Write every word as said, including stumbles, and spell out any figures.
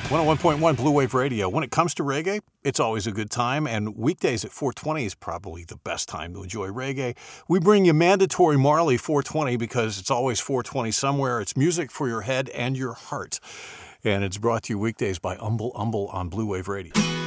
one oh one point one Blue Wave Radio. When it comes to reggae, it's always a good time, and weekdays at four twenty is probably the best time to enjoy reggae. We bring you Mandatory Marley four twenty because it's always four twenty somewhere. It's music for your head and your heart. And it's brought to you weekdays by Umble Umble on Blue Wave Radio.